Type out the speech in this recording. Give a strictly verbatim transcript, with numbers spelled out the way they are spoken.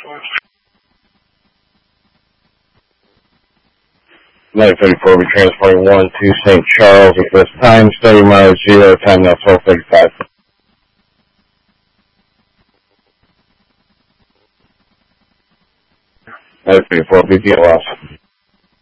nine thirty-four, we're transporting one to Saint Charles at this time. Steady mileage zero, time now twelve thirty-five. nine thirty-four, B P loss.